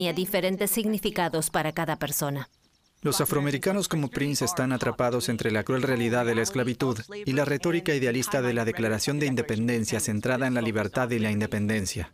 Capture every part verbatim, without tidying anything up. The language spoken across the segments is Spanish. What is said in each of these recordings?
tenía diferentes significados para cada persona. Los afroamericanos como Prince están atrapados entre la cruel realidad de la esclavitud y la retórica idealista de la Declaración de Independencia centrada en la libertad y la independencia.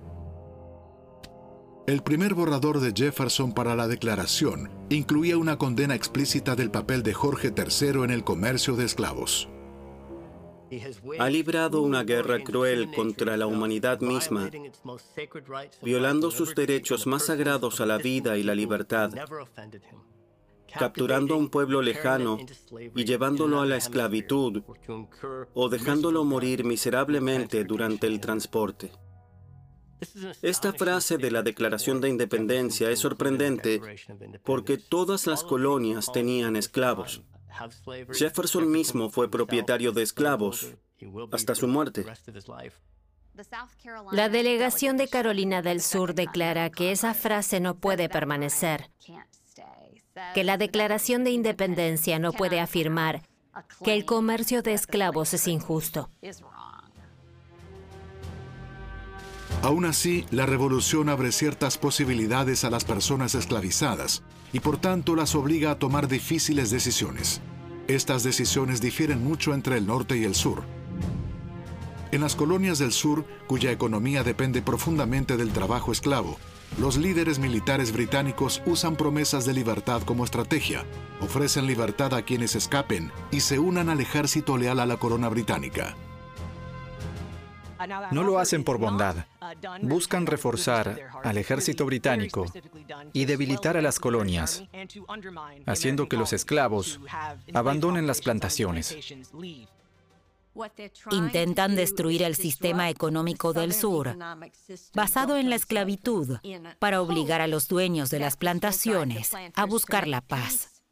El primer borrador de Jefferson para la Declaración incluía una condena explícita del papel de Jorge tercero en el comercio de esclavos. Ha librado una guerra cruel contra la humanidad misma, violando sus derechos más sagrados a la vida y la libertad, capturando a un pueblo lejano y llevándolo a la esclavitud o dejándolo morir miserablemente durante el transporte. Esta frase de la Declaración de Independencia es sorprendente porque todas las colonias tenían esclavos. Jefferson mismo fue propietario de esclavos hasta su muerte. La delegación de Carolina del Sur declara que esa frase no puede permanecer, que la Declaración de Independencia no puede afirmar que el comercio de esclavos es injusto. Aún así, la revolución abre ciertas posibilidades a las personas esclavizadas y por tanto las obliga a tomar difíciles decisiones. Estas decisiones difieren mucho entre el norte y el sur. En las colonias del sur, cuya economía depende profundamente del trabajo esclavo, los líderes militares británicos usan promesas de libertad como estrategia, ofrecen libertad a quienes escapen y se unan al ejército leal a la corona británica. No lo hacen por bondad. Buscan reforzar al ejército británico y debilitar a las colonias, haciendo que los esclavos abandonen las plantaciones. Intentan destruir el sistema económico del sur, basado en la esclavitud, para obligar a los dueños de las plantaciones a buscar la paz.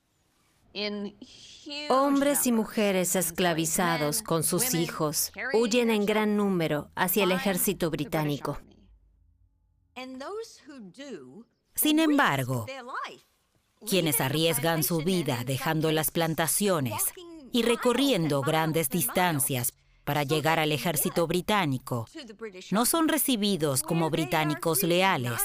Hombres y mujeres esclavizados con sus hijos huyen en gran número hacia el ejército británico. Sin embargo, quienes arriesgan su vida dejando las plantaciones y recorriendo grandes distancias para llegar al ejército británico, no son recibidos como británicos leales,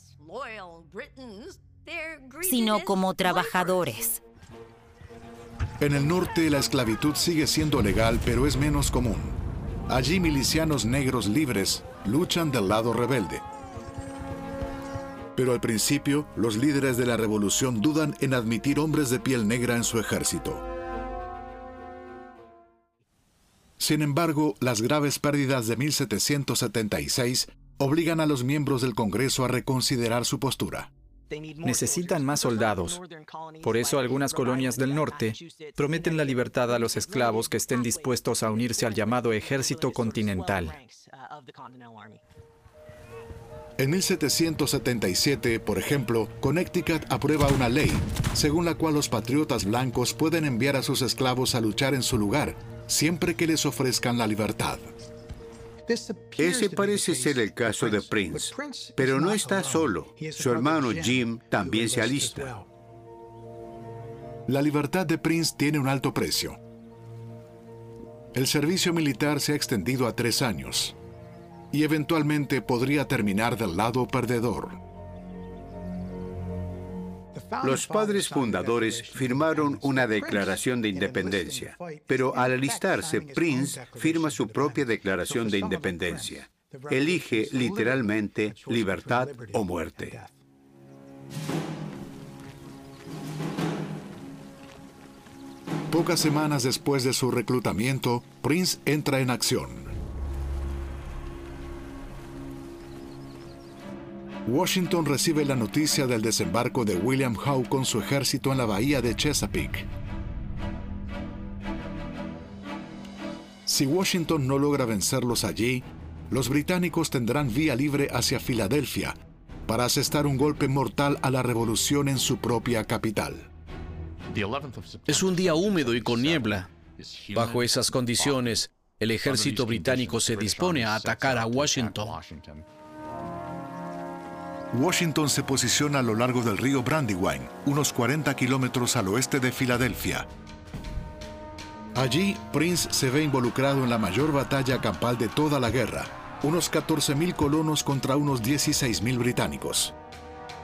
sino como trabajadores. En el norte, la esclavitud sigue siendo legal, pero es menos común. Allí, milicianos negros libres luchan del lado rebelde. Pero al principio, los líderes de la revolución dudan en admitir hombres de piel negra en su ejército. Sin embargo, las graves pérdidas de mil setecientos setenta y seis obligan a los miembros del Congreso a reconsiderar su postura. Necesitan más soldados. Por eso algunas colonias del norte prometen la libertad a los esclavos que estén dispuestos a unirse al llamado Ejército Continental. En mil setecientos setenta y siete, por ejemplo, Connecticut aprueba una ley según la cual los patriotas blancos pueden enviar a sus esclavos a luchar en su lugar, siempre que les ofrezcan la libertad. Ese parece ser el caso de Prince, pero no está solo. Su hermano Jim también se alista. La libertad de Prince tiene un alto precio. El servicio militar se ha extendido a tres años y eventualmente podría terminar del lado perdedor. Los padres fundadores firmaron una declaración de independencia, pero al alistarse, Prince firma su propia declaración de independencia. Elige literalmente libertad o muerte. Pocas semanas después de su reclutamiento, Prince entra en acción. Washington recibe la noticia del desembarco de William Howe con su ejército en la bahía de Chesapeake. Si Washington no logra vencerlos allí, los británicos tendrán vía libre hacia Filadelfia para asestar un golpe mortal a la revolución en su propia capital. Es un día húmedo y con niebla. Bajo esas condiciones, el ejército británico se dispone a atacar a Washington. Washington se posiciona a lo largo del río Brandywine, unos cuarenta kilómetros al oeste de Filadelfia. Allí, Prince se ve involucrado en la mayor batalla campal de toda la guerra, unos catorce mil colonos contra unos dieciséis mil británicos.